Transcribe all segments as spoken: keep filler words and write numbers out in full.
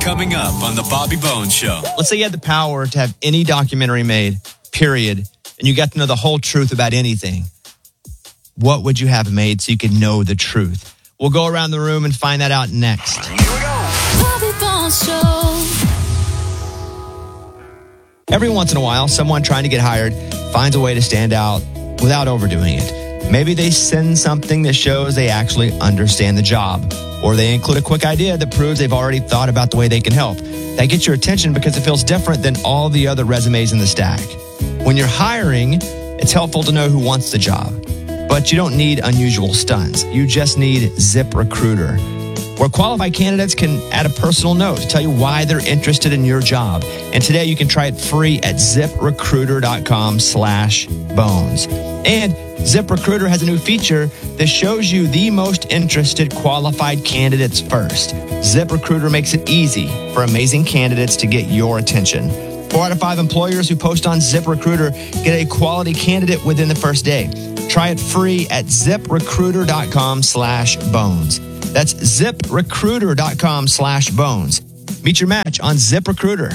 Coming up on The Bobby Bones Show. Let's say you had the power to have any documentary made, period, and you got to know the whole truth about anything. What would you have made so you could know the truth? We'll go around the room and find that out next. Here we go. Bobby Bones Show. Every once in a while, someone trying to get hired finds a way to stand out without overdoing it. Maybe they send something that shows they actually understand the job, or they include a quick idea that proves they've already thought about the way they can help. That gets your attention because it feels different than all the other resumes in the stack. When you're hiring, it's helpful to know who wants the job. But you don't need unusual stunts. You just need ZipRecruiter, where qualified candidates can add a personal note to tell you why they're interested in your job. And today you can try it free at ZipRecruiter.com slash bones. And ZipRecruiter has a new feature that shows you the most interested qualified candidates first. ZipRecruiter makes it easy for amazing candidates to get your attention. Four out of five employers who post on ZipRecruiter get a quality candidate within the first day. Try it free at ZipRecruiter.com slash bones. That's ZipRecruiter.com slash bones. Meet your match on ZipRecruiter.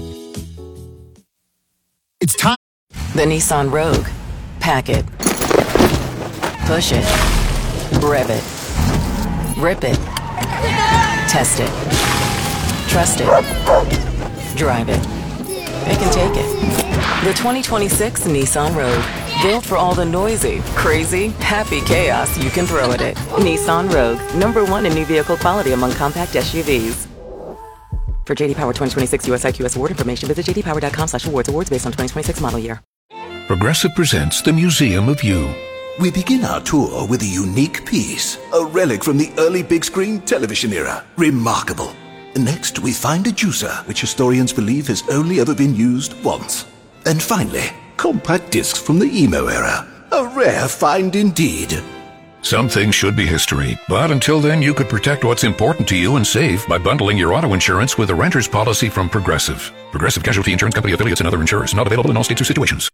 It's time. The Nissan Rogue. Pack it. Push it. Rev it. Rip it. Test it. Trust it. Drive it. It can take it. The twenty twenty-six Nissan Rogue. Built for all the noisy, crazy, happy chaos you can throw at it. Nissan Rogue. Number one in new vehicle quality among compact S U Vs. For J D Power twenty twenty-six U S I Q S award information, visit jdpower.com slash awards. Awards based on twenty twenty-six model year. Progressive presents the Museum of You. We begin our tour with a unique piece, a relic from the early big screen television era. Remarkable. Next, we find a juicer, which historians believe has only ever been used once. And finally, compact discs from the emo era. A rare find indeed. Some things should be history, but until then you could protect what's important to you and save by bundling your auto insurance with a renter's policy from Progressive. Progressive Casualty Insurance Company affiliates and other insurers. Not available in all states or situations.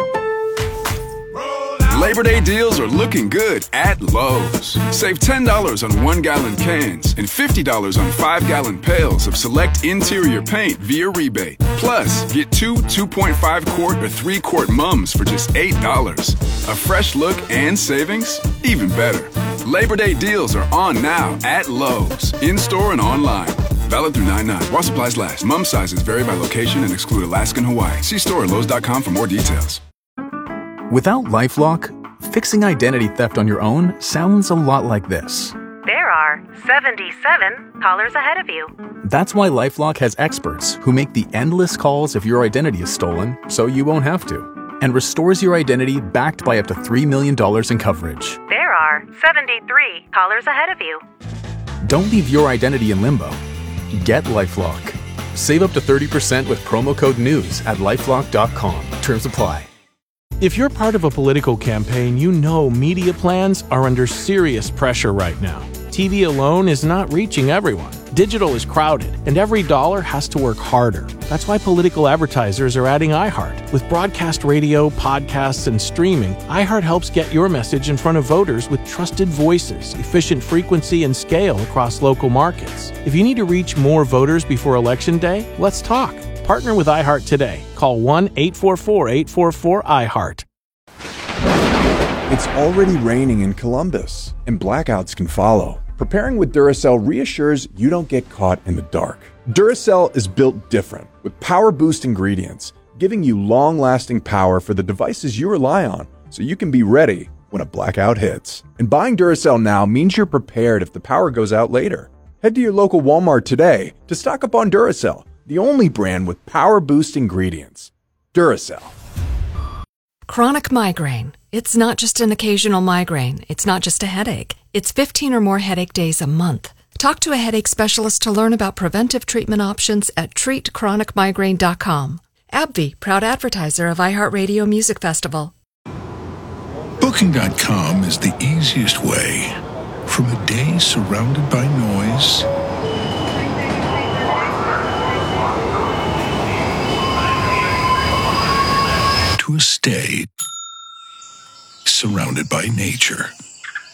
Labor Day deals are looking good at Lowe's. Save ten dollars on one-gallon cans and fifty dollars on five-gallon pails of select interior paint via rebate. Plus, get two two point five quart or three quart mums for just eight dollars. A fresh look and savings? Even better. Labor Day deals are on now at Lowe's, in-store and online. Valid through nine nine. While supplies last. Mum sizes vary by location and exclude Alaska and Hawaii. See store at Lowe's dot com for more details. Without LifeLock, fixing identity theft on your own sounds a lot like this. There are seventy-seven callers ahead of you. That's why LifeLock has experts who make the endless calls if your identity is stolen, so you won't have to, and restores your identity backed by up to three million dollars in coverage. There are seventy-three callers ahead of you. Don't leave your identity in limbo. Get LifeLock. Save up to thirty percent with promo code NEWS at lifelock dot com. Terms apply. If you're part of a political campaign, you know media plans are under serious pressure right now. T V alone is not reaching everyone. Digital is crowded, and every dollar has to work harder. That's why political advertisers are adding iHeart. With broadcast radio, podcasts, and streaming, iHeart helps get your message in front of voters with trusted voices, efficient frequency, and scale across local markets. If you need to reach more voters before Election Day, let's talk. Partner with iHeart today. Call one eight four four, eight four four, I heart. It's already raining in Columbus, and blackouts can follow. Preparing with Duracell reassures you don't get caught in the dark. Duracell is built different, with power boost ingredients, giving you long-lasting power for the devices you rely on, so you can be ready when a blackout hits. And buying Duracell now means you're prepared if the power goes out later. Head to your local Walmart today to stock up on Duracell, the only brand with power boost ingredients. Duracell. Chronic migraine. It's not just an occasional migraine. It's not just a headache. It's fifteen or more headache days a month. Talk to a headache specialist to learn about preventive treatment options at treat chronic migraine dot com. AbbVie, proud advertiser of iHeartRadio Music Festival. Booking dot com is the easiest way from a day surrounded by noise to a stay surrounded by nature.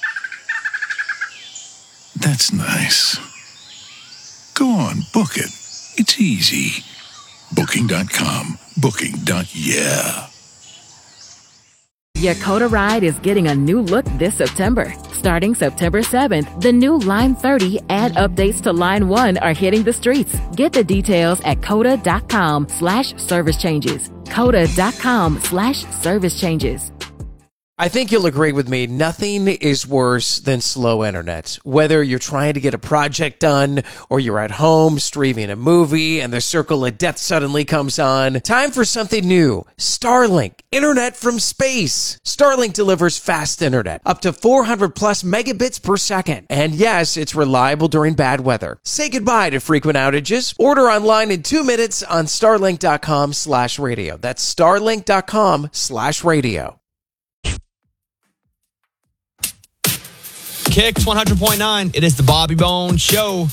That's nice. Go on, book it. It's easy. Booking dot com. Booking. Yeah. Yakota Ride is getting a new look this September. Starting September seventh, the new Line thirty and updates to Line one are hitting the streets. Get the details at coda.com slash service changes. coda.com slash service changes. I think you'll agree with me. Nothing is worse than slow internet. Whether you're trying to get a project done or you're at home streaming a movie and the circle of death suddenly comes on. Time for something new. Starlink. Internet from space. Starlink delivers fast internet. Up to four hundred plus megabits per second. And yes, it's reliable during bad weather. Say goodbye to frequent outages. Order online in two minutes on starlink.com slash radio. That's starlink.com slash radio. Kicks one hundred point nine. It is the Bobby Bones Show.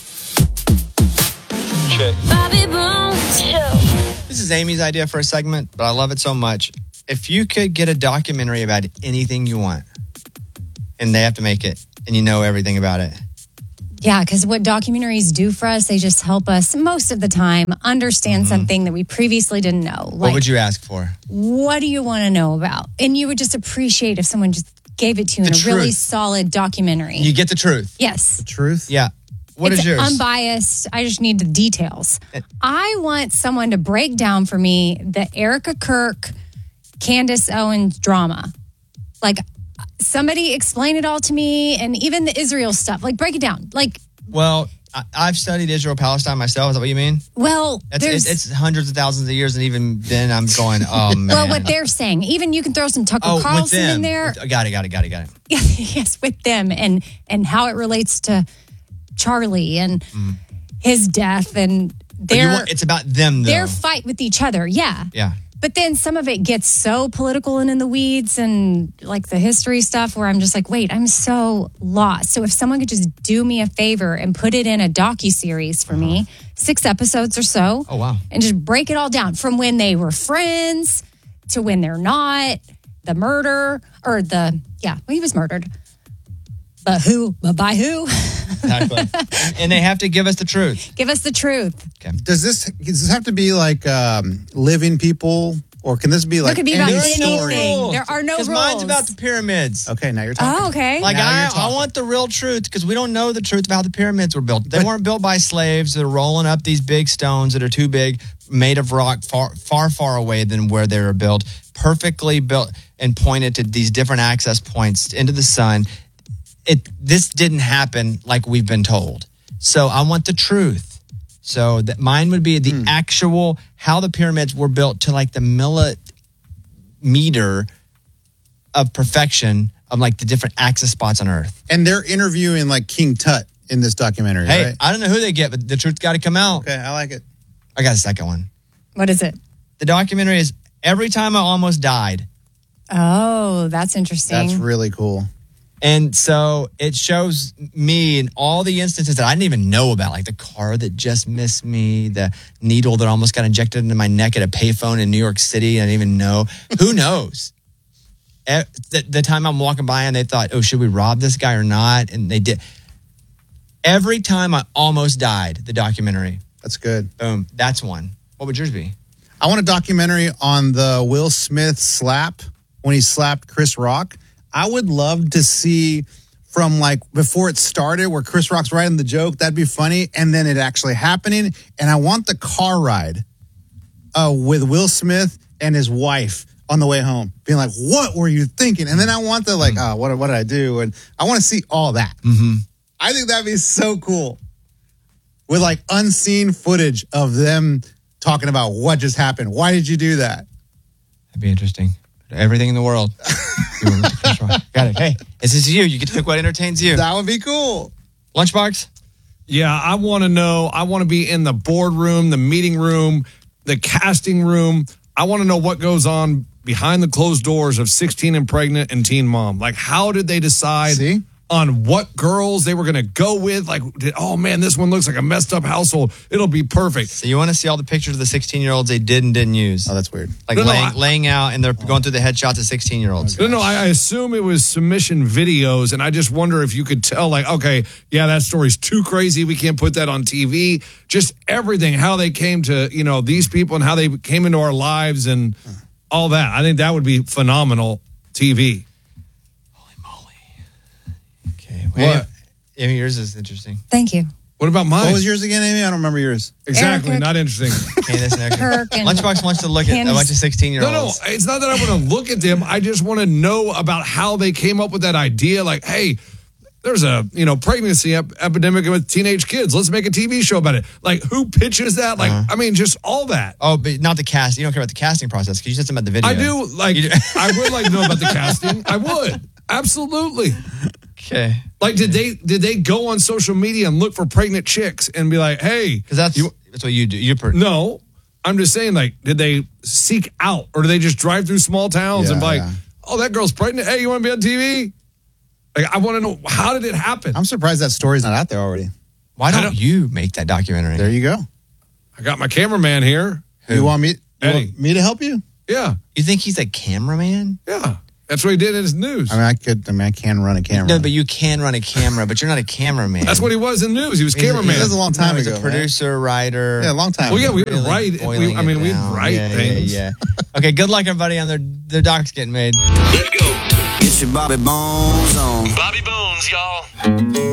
Check. Bobby Bones Show. This is Amy's idea for a segment, but I love it so much. If you could get a documentary about anything you want, and they have to make it, and you know everything about it. Yeah, because what documentaries do for us, they just help us most of the time understand mm-hmm. something that we previously didn't know. Like, what would you ask for? What do you want to know about? And you would just appreciate if someone just gave it to you the in a truth. really solid documentary. You get the truth. Yes. The truth? Yeah. What it's is yours? Unbiased. I just need the details. I want someone to break down for me the Erica Kirk, Candace Owens drama. Like, somebody explain it all to me, and even the Israel stuff. Like, break it down. Like, well, I, I've studied Israel Palestine myself. Is that what you mean? Well, That's, it's, it's hundreds of thousands of years, and even then, I'm going, oh man. Well, what they're saying, even you can throw some Tucker oh, Carlson with them. in there. With, got it, got it, got it, got it. Yes, with them, and and how it relates to Charlie and mm. his death, and their want, it's about them, though. Their fight with each other. Yeah, yeah. But then some of it gets so political and in the weeds and like the history stuff where I'm just like, wait, I'm so lost. So if someone could just do me a favor and put it in a docuseries for uh-huh. me, six episodes or so. Oh, wow. And just break it all down from when they were friends to when they're not, the murder or the, yeah, well, he was murdered. But who? But by who? Exactly. And they have to give us the truth. Give us the truth. Okay. Does this does this have to be like um, living people, or can this be like it could be about any story? anything. There are no rules. Because mine's about the pyramids. Okay, now you're talking. Oh, okay. Like now I, I want the real truth because we don't know the truth of how the pyramids were built. They but, weren't built by slaves that are rolling up these big stones that are too big, made of rock, far, far, far away than where they were built. Perfectly built and pointed to these different access points into the sun. It this didn't happen like we've been told. So I want the truth. So that mine would be the hmm. actual how the pyramids were built to like the millimeter of perfection of like the different access spots on Earth. And they're interviewing like King Tut in this documentary. Hey, right? I don't know who they get, but the truth got to come out. Okay, I like it. I got a second one. What is it? The documentary is Every Time I Almost Died. Oh, that's interesting. That's really cool. And so it shows me in all the instances that I didn't even know about, like the car that just missed me, the needle that almost got injected into my neck at a payphone in New York City. I didn't even know. Who knows? the, the time I'm walking by and they thought, oh, should we rob this guy or not? And they did. Every Time I Almost Died, the documentary. That's good. Boom. That's one. What would yours be? I want a documentary on the Will Smith slap when he slapped Chris Rock. I would love to see from like before it started where Chris Rock's writing the joke. That'd be funny. And then it actually happening. And I want the car ride uh, with Will Smith and his wife on the way home being like, what were you thinking? And then I want the like, oh, what, what did I do? And I want to see all that. Mm-hmm. I think that'd be so cool with like unseen footage of them talking about what just happened. Why did you do that? That'd be interesting. Everything in the world. Got it. Hey, this is you. You get to pick what entertains you. That would be cool. Lunchbox? Yeah, I want to know. I want to be in the boardroom, the meeting room, the casting room. I want to know what goes on behind the closed doors of sixteen and Pregnant and Teen Mom. Like, how did they decide See? on what girls they were going to go with. Like, did, oh man, this one looks like a messed up household. It'll be perfect. So you want to see all the pictures of the sixteen-year-olds they did and didn't use? Oh, that's weird. Like No, no, laying, I- laying out, and they're going through the headshots of sixteen-year-olds. No, no, I, I assume it was submission videos, and I just wonder if you could tell, like, okay, yeah, that story's too crazy. We can't put that on T V. Just everything, how they came to, you know, these people and how they came into our lives and all that. I think that would be phenomenal T V. Okay. What? Amy, yours is interesting. Thank you. What about mine? What was yours again, Amy? I don't remember yours. Exactly, Erica- not interesting. Candace and Erica. Kirk and Lunchbox wants to look at a Candace- bunch of sixteen-year-olds. No, no, it's not that I want to look at them. I just want to know about how they came up with that idea. Like, hey, there's a, you know, pregnancy ep- epidemic with teenage kids. Let's make a T V show about it. Like, who pitches that? Like, Uh-huh. I mean, just all that. Oh, but not the cast. You don't care about the casting process because you said something about the video. I do, like, You do- I would like to know about the casting. I would. Absolutely. Okay. Like, did they did they go on social media and look for pregnant chicks and be like, hey, Because that's, that's what you do. You per- no, I'm just saying, like, did they seek out or do they just drive through small towns Yeah, and be like, yeah. oh, that girl's pregnant. Hey, you want to be on T V? Like, I want to know, how did it happen? I'm surprised that story's not out there already. Why I don't, don't- you make that documentary? There you go. I got my cameraman here. You want me? You Eddie. want me to help you? Yeah, You think he's a cameraman? yeah. That's what he did in his news. I mean, I could. I mean, I can run a camera. No, but you can run a camera, but you're not a cameraman. That's what he was in news. He was He's a- cameraman. That was a long time No, he's ago. a producer, writer. Right? Yeah, a long time. Well, yeah, ago. we would Really write. We, boiling I mean, it we'd down. write yeah, things. Yeah, yeah. Okay, good luck, everybody, on their, their docs getting made. Let's go. Get your Bobby Bones on. Bobby Bones, y'all.